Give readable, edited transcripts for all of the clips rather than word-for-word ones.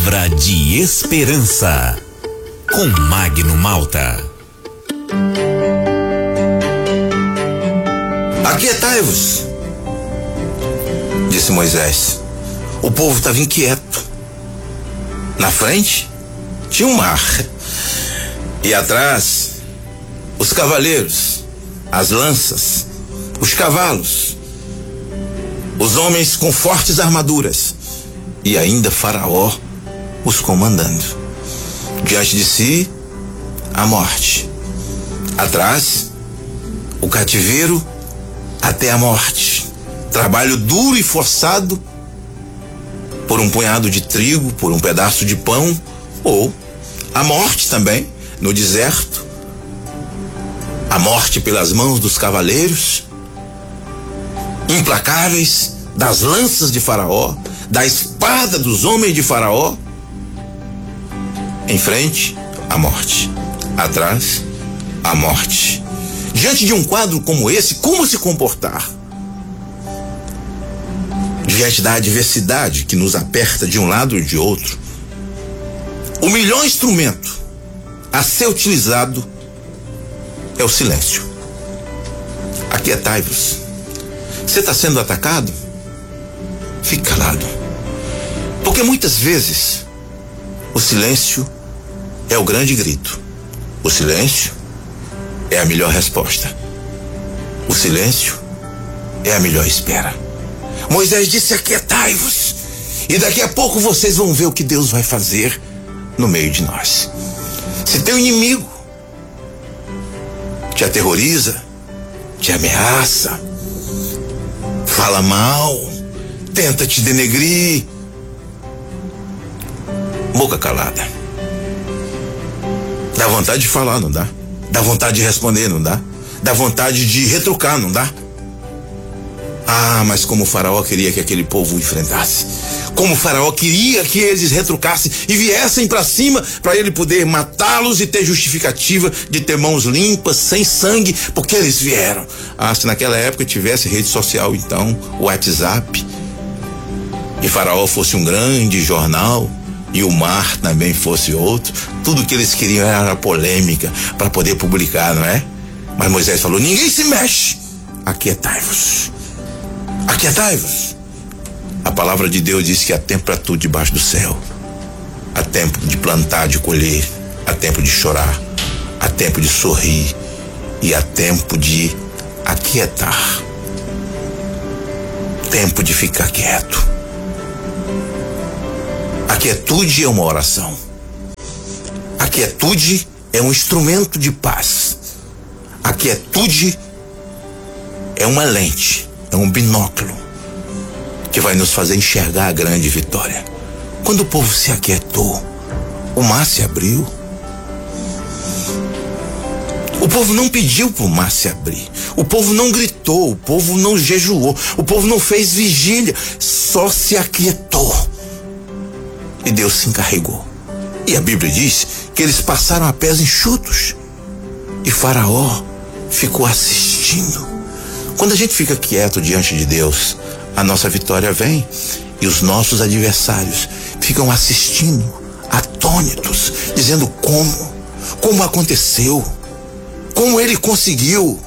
Palavra de esperança com Magno Malta. Aquietai-vos, disse Moisés. O povo estava inquieto. Na frente tinha um mar e atrás os cavaleiros, as lanças, os cavalos, os homens com fortes armaduras e ainda Faraó os comandando. Diante de si, a morte. Atrás, o cativeiro até a morte. Trabalho duro e forçado por um punhado de trigo, por um pedaço de pão, ou a morte também no deserto. A morte pelas mãos dos cavaleiros implacáveis, das lanças de Faraó, da espada dos homens de Faraó. Em frente, a morte. Atrás, a morte. Diante de um quadro como esse, como se comportar? Diante da adversidade que nos aperta de um lado ou de outro, o melhor instrumento a ser utilizado é o silêncio. Aquietai-vos. Você está sendo atacado? Fique calado. Porque muitas vezes o silêncio é o grande grito. O silêncio é a melhor resposta. O silêncio é a melhor espera. Moisés disse: aquietai-vos, e daqui a pouco vocês vão ver o que Deus vai fazer no meio de nós. Se teu inimigo te aterroriza, te ameaça, fala mal, tenta te denegrir, boca calada. Dá vontade de falar, não dá? Dá vontade de responder, não dá? Dá vontade de retrucar, não dá? Ah, mas como o Faraó queria que aquele povo o enfrentasse. Como o Faraó queria que eles retrucassem e viessem para cima para ele poder matá-los e ter justificativa de ter mãos limpas, sem sangue, porque eles vieram. Ah, se naquela época tivesse rede social, então, o WhatsApp, e Faraó fosse um grande jornal e o mar também fosse outro, tudo que eles queriam era polêmica para poder publicar, não é? Mas Moisés falou: ninguém se mexe, aquietai-vos. Aquietai-vos. A palavra de Deus diz que há tempo para tudo debaixo do céu. Há tempo de plantar, de colher. Há tempo de chorar. Há tempo de sorrir. E há tempo de aquietar. Tempo de ficar quieto. A quietude é uma oração. A quietude é um instrumento de paz. A quietude é uma lente, é um binóculo que vai nos fazer enxergar a grande vitória. Quando o povo se aquietou, o mar se abriu. O povo não pediu para o mar se abrir. O povo não gritou, o povo não jejuou, o povo não fez vigília, só se aquietou. E Deus se encarregou. E a Bíblia diz que eles passaram a pés enxutos. E Faraó ficou assistindo. Quando a gente fica quieto diante de Deus, a nossa vitória vem. E os nossos adversários ficam assistindo, atônitos, dizendo como aconteceu, como ele conseguiu.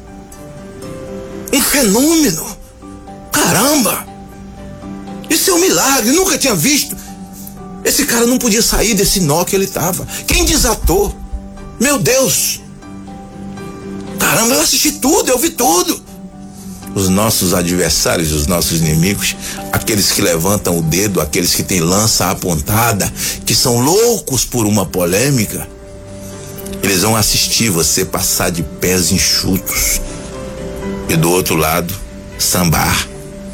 Um fenômeno. Caramba! Isso é um milagre, nunca tinha visto. Esse cara não podia sair desse nó que ele estava. Quem desatou? Meu Deus! Caramba, eu assisti tudo, eu vi tudo. Os nossos adversários, os nossos inimigos, aqueles que levantam o dedo, aqueles que têm lança apontada, que são loucos por uma polêmica, eles vão assistir você passar de pés enxutos e do outro lado sambar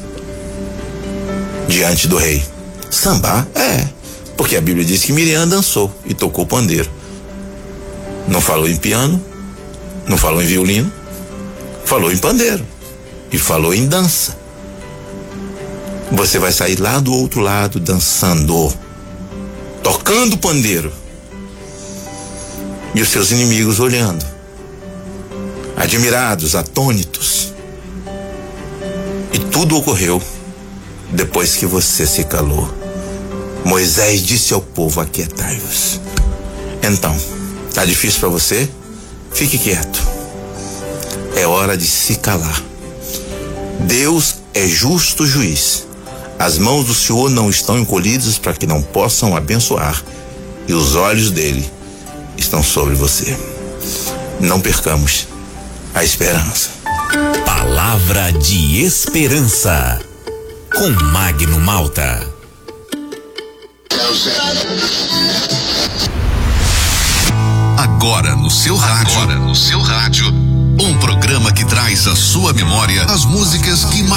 diante do rei. Sambar? Porque a Bíblia diz que Miriam dançou e tocou pandeiro. Não falou em piano, não falou em violino, falou em pandeiro e falou em dança. Você vai sair lá do outro lado dançando, tocando pandeiro, e os seus inimigos olhando, admirados, atônitos. E tudo ocorreu depois que você se calou. Moisés disse ao povo: aquietai-vos. Então, tá difícil para você? Fique quieto. É hora de se calar. Deus é justo juiz. As mãos do Senhor não estão encolhidas para que não possam abençoar, e os olhos dele estão sobre você. Não percamos a esperança. Palavra de esperança com Magno Malta. Agora no seu rádio, um programa que traz à sua memória as músicas que